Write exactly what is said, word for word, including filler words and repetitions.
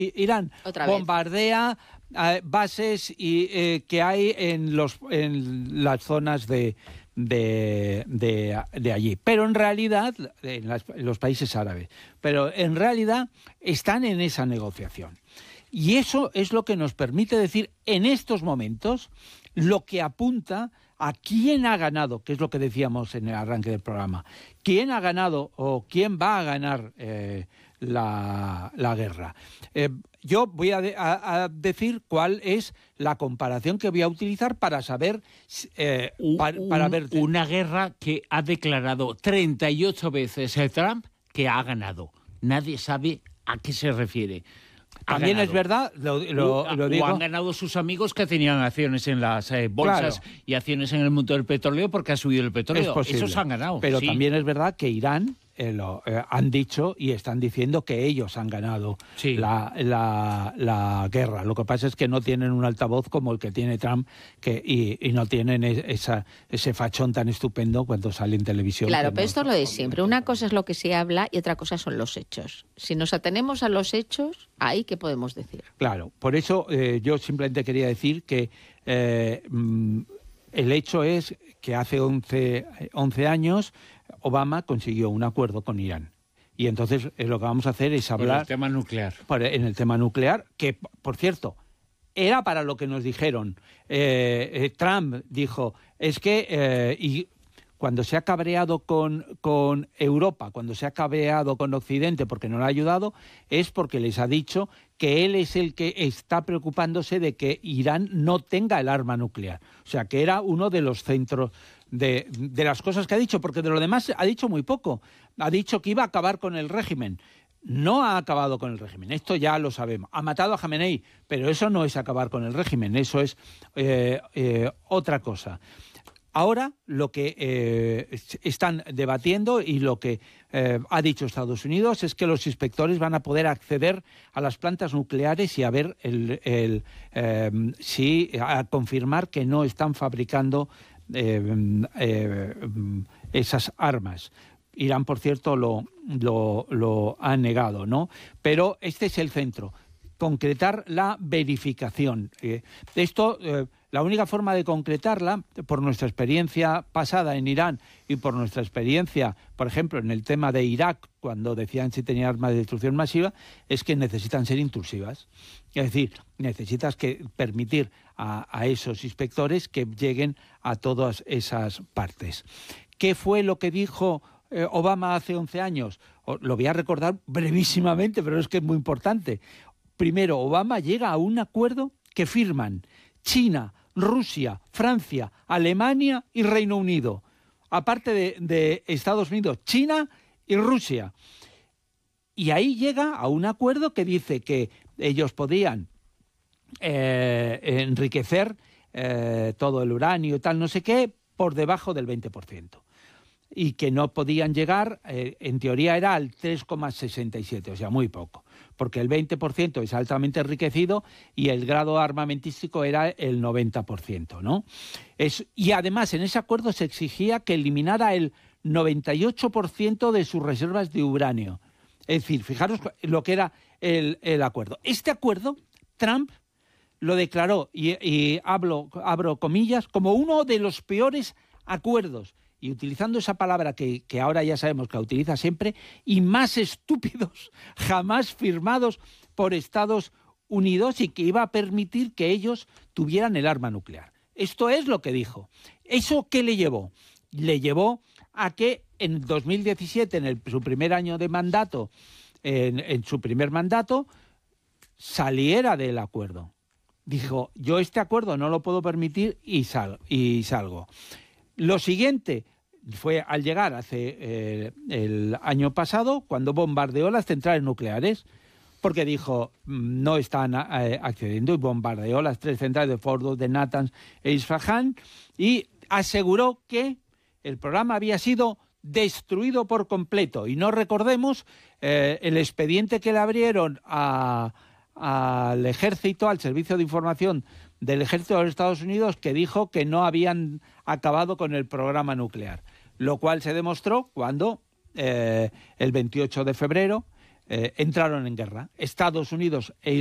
Irán bombardea eh, bases y, eh, que hay en, los, en las zonas de, de, de, de allí. Pero en realidad, en, las, en los países árabes, pero en realidad están en esa negociación. Y eso es lo que nos permite decir en estos momentos lo que apunta a quién ha ganado, que es lo que decíamos en el arranque del programa. ¿Quién ha ganado o quién va a ganar eh, la, la guerra? Eh, yo voy a, de, a, a decir cuál es la comparación que voy a utilizar para saber... Eh, para, para Un, ver... Una guerra que ha declarado treinta y ocho veces el Trump que ha ganado. Nadie sabe a qué se refiere. También es verdad, lo, lo, o, lo digo... O han ganado sus amigos que tenían acciones en las eh, bolsas claro. y acciones en el mundo del petróleo porque ha subido el petróleo. Esos han ganado. Pero sí. también es verdad que Irán eh, lo, eh, han dicho y están diciendo que ellos han ganado sí. la, la, la guerra. Lo que pasa es que no tienen un altavoz como el que tiene Trump que, y, y no tienen esa, ese fachón tan estupendo cuando sale en televisión. Claro, pero esto es lo de siempre. Una cosa es lo que se habla y otra cosa son los hechos. Si nos atenemos a los hechos, ahí ¿qué podemos decir? Claro, por eso eh, yo simplemente quería decir que eh, el hecho es que hace once, once años Obama consiguió un acuerdo con Irán. Y entonces eh, lo que vamos a hacer es hablar... En el tema nuclear. Por, en el tema nuclear, que, por cierto, era para lo que nos dijeron. Eh, eh, Trump dijo, es que... Eh, y cuando se ha cabreado con, con Europa, cuando se ha cabreado con Occidente porque no le ha ayudado, es porque les ha dicho que él es el que está preocupándose de que Irán no tenga el arma nuclear. O sea, que era uno de los centros de, de las cosas que ha dicho, porque de lo demás ha dicho muy poco. Ha dicho que iba a acabar con el régimen. No ha acabado con el régimen, esto ya lo sabemos. Ha matado a Jamenei, pero eso no es acabar con el régimen, eso es eh, eh, otra cosa. Ahora lo que eh, están debatiendo y lo que eh, ha dicho Estados Unidos es que los inspectores van a poder acceder a las plantas nucleares y a ver el, el, eh, si a confirmar que no están fabricando eh, eh, esas armas. Irán, por cierto, lo, lo, lo ha negado, ¿no? Pero este es el centro, concretar la verificación. Eh, esto... Eh, La única forma de concretarla, por nuestra experiencia pasada en Irán y por nuestra experiencia, por ejemplo, en el tema de Irak, cuando decían si tenía armas de destrucción masiva, es que necesitan ser intrusivas. Es decir, necesitas que permitir a, a esos inspectores que lleguen a todas esas partes. ¿Qué fue lo que dijo eh, Obama hace once años? O, lo voy a recordar brevísimamente, pero es que es muy importante. Primero, Obama llega a un acuerdo que firman China, Rusia, Francia, Alemania y Reino Unido. Aparte de, de Estados Unidos, China y Rusia. Y ahí llega a un acuerdo que dice que ellos podían eh, enriquecer eh, todo el uranio y tal, no sé qué, por debajo del veinte por ciento. Y que no podían llegar, eh, en teoría era al tres coma sesenta y siete, o sea, muy poco. Porque el veinte por ciento es altamente enriquecido y el grado armamentístico era el noventa por ciento, ¿no? Es, y además en ese acuerdo se exigía que eliminara el noventa y ocho por ciento de sus reservas de uranio. Es decir, fijaros lo que era el, el acuerdo. Este acuerdo, Trump lo declaró, y, y hablo, abro comillas, como uno de los peores acuerdos. Y utilizando esa palabra que, que ahora ya sabemos que la utiliza siempre, y más estúpidos jamás firmados por Estados Unidos y que iba a permitir que ellos tuvieran el arma nuclear. Esto es lo que dijo. ¿Eso qué le llevó? Le llevó a que en dos mil diecisiete, en el, su primer año de mandato, en, en su primer mandato, saliera del acuerdo. Dijo, yo este acuerdo no lo puedo permitir y, sal, y salgo. Lo siguiente fue al llegar hace eh, el año pasado, cuando bombardeó las centrales nucleares, porque dijo no están eh, accediendo, y bombardeó las tres centrales de Fordo, de Natanz e Isfahan, y aseguró que el programa había sido destruido por completo. Y no recordemos eh, el expediente que le abrieron a, al ejército, al servicio de información del ejército de los Estados Unidos, que dijo que no habían acabado con el programa nuclear, lo cual se demostró cuando eh, el veintiocho de febrero eh, entraron en guerra. Estados Unidos e